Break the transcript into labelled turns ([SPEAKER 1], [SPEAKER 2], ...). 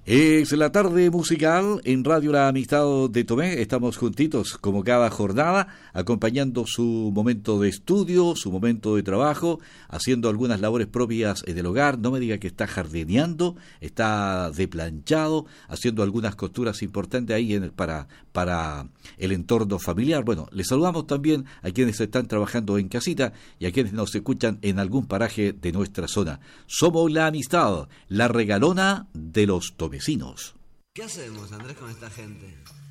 [SPEAKER 1] Es la tarde musical en Radio La Amistad de Tomé. Estamos juntitos como cada jornada, acompañando su momento de estudio, su momento de trabajo, haciendo algunas labores propias del hogar. No me diga que está jardineando, está de planchado, haciendo algunas costuras importantes ahí para el entorno familiar. Bueno, les saludamos también a quienes están trabajando en casita y a quienes nos escuchan en algún paraje de nuestra zona. Somos La Amistad, la regalona de los tomecinos.
[SPEAKER 2] ¿Qué hacemos, Andrés, con esta gente?